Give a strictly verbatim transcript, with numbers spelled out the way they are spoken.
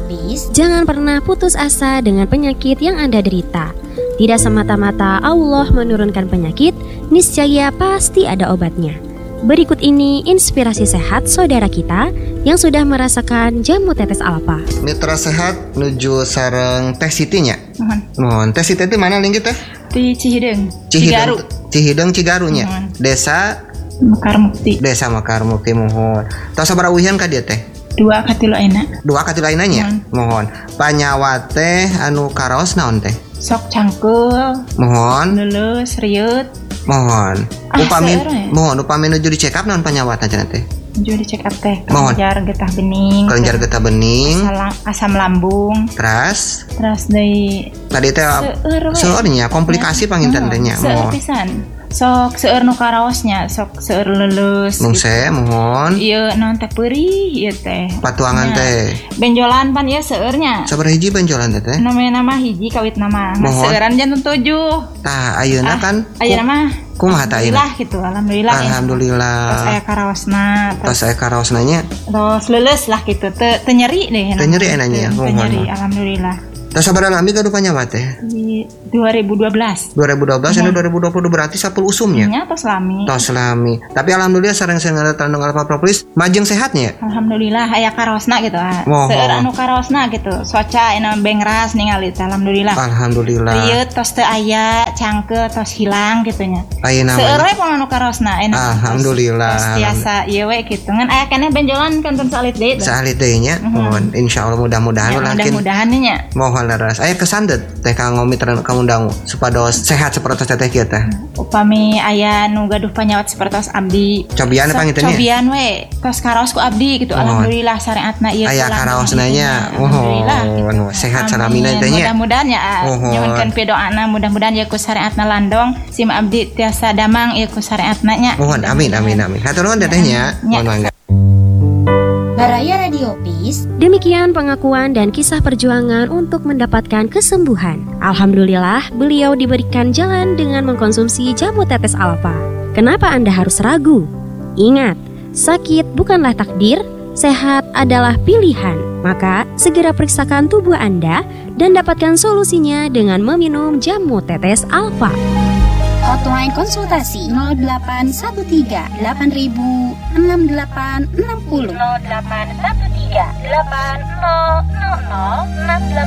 Radiopis, jangan pernah putus asa dengan penyakit yang Anda derita. Tidak semata-mata Allah menurunkan penyakit, niscaya pasti ada obatnya. Berikut ini inspirasi sehat saudara kita yang sudah merasakan jamu tetes alfa. Mitra sehat nuju sareng Teh Sitinya. Mohon. Mohon. Teh Siti itu mana lingkit teh? Di Cihideng, Cihideng, Cihideng Cigarunya. Mohon. Desa Mekar Mukti. Desa Mekar Mukti. Mohon. Tos sabaraha uhian ka dieu teh? Dua katilu aina. Dua katilu ayeuna. Mohon. Panyawa teh anu karaos naon teh? Sok cangkul, Mohon. lulus, riut. Mohon. Ah, Upami seueur we. mohon upami nuju di check up naon panyawatna cenah teh? Jadi cek up teh, Mohon. kelenjar getah bening, Kelenjar getah bening. asam, asam lambung, Teras terus dari tadi teh seueur we. seurnya komplikasi panginten teh nya. Seueur Mohon. pisan. Sok seueur nu karaosnya, sok seueur lulus. Mungse mohon. Ieu naon teh peurih ieu teh. Patuangan Nya. teh. Benjolan pan ieu seueurnya. Sabaraha hiji benjolan teh teh? Namanya nama hiji kawit nama. Mohon. Seueuran jantung tujuh. Tah ayeuna Ah, kan Ayeuna mah kumaha tah ayeuna? alhamdulillah gitu, alhamdulillah. Ya. Alhamdulillah. Terus aya karaosna, Tos terus, saya karaosna nya terus lulus lah gitu. Teu teu nyeri deh. Teu nyeri enanya, Teu mohon. nyeri, alhamdulillah. tos sabaraha lami gaduh panyawa teh? Di dua ribu dua belas. dua ribu dua belas ini dua ribu dua puluh berarti sepuluh usumnya. Nya tos lami. Tos lami. Tapi alhamdulillah sareng saya tandung alfa propolis majeng sehatnya. Alhamdulillah aya karaosna gitu. ah. Mohon. Seueur anu karaosna gitu. Soca ina bengras ningali teh alhamdulillah. Alhamdulillah. Ieu tos teu aya, cangkeu tos hilang gitu nya. Ayeuna Seueur mah. we pun anu karaosna enak. Alhamdulillah. Tos tiasa ieu we gitu. Ngan aya keneh benjolan kantun salit deui. Salit deui nya. Mohon insyaallah mudah-mudahan Ya, ulah kin. mudah-mudahan nya. Mohon laras. Aya kesan deh teh kanggo mitra kamu dangu supados sehat seperti teh kieu teh. Upami aya nu gaduh panyawat sapertos abdi. Cobian Sok panginten nya. cobian we. Tos karaos ku abdi gitu. Mohon. Alhamdulillah syariatna ieu. Aya ku karaosna langgeng nya. gitu. Alhamdulillah. Mohon. gitu. Sehat Amin. salamina teh nya. Mudah-mudahan ya. Mohon. Nyuwunkeun pidoana mudah-mudahan ya ku syariatna landong. Sim abdi tiasa damang ieu ku syariatna nya. Mohon amin amin amin. Hatur nuhun teteh nya. Ya. Mohon mangga. Baraya Radiopis, Demikian pengakuan dan kisah perjuangan untuk mendapatkan kesembuhan. Alhamdulillah, beliau diberikan jalan dengan mengkonsumsi jamu tetes alfa. Kenapa Anda harus ragu? Ingat, sakit bukanlah takdir, sehat adalah pilihan. Maka, segera periksakan tubuh Anda dan dapatkan solusinya dengan meminum jamu tetes alfa. hotline konsultasi nol delapan satu tiga delapan ribu enam delapan enam nol. nol delapan satu tiga delapan nol nol nol enam delapan